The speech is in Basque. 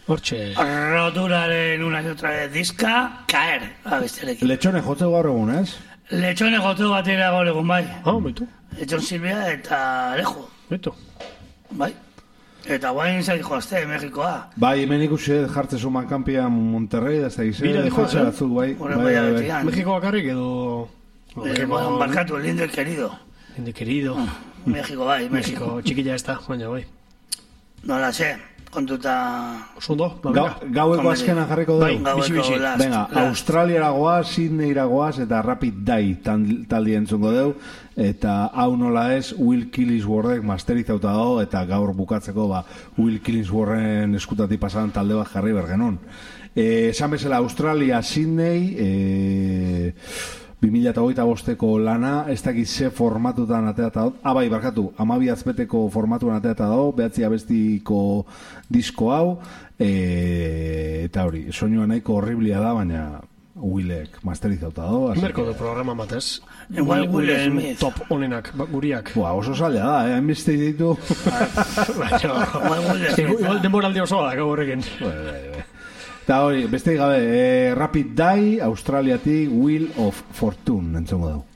Hortxe. Roturaren una y otra vez disca, caer, abesterekin. Lechone jotzeu gaur egun, ez? Lechone jotu batera gaur egun bai. Baitu. Lechon Silvia eta Alejo. Baitu. Bai. Eta guain izan joazte, Mexikoa. Bai, hemen ikusi jartze suman kanpian Monterrey, da ez da Bira jotzea batzuk, bai. Mexiko bakarrik edo... Barkatu, el lindo y querido. Lindo y querido. México bai, México txikila ez da, baina bai. Nola ze, kontuta... Osundo, gaueko azkena jarriko dugu. Bai, bizi. Venga, Australiara goaz, Sydneyra goaz, eta Rapid Die taldi entzungo dugu. Eta hau nola ez, Will Killingsworthek masterizauta dago, eta gaur bukatzeko Will Killingsworthen eskutati pasadan talde bat jarri bergenon. Esan bezala, Australia, Sydney... 2025ko lana, ez dakit ze formatutan ateata dago. Bai, barkatu, 12 azbeteko formatuan ateata dago, 9 abestiko disko hau, eta hori, soinua nahiko horriblia da, baina Willek masterizauta dago. Merko du programa batez. Willen top onenak, guriak. Oso zaila da, hainbeste ditu. Igual denboraldi osoa da, gau horrekin. Eta hori, beste gabe, Rapid Die, Australiatik, Wheel of Fortune, entzongo dugu.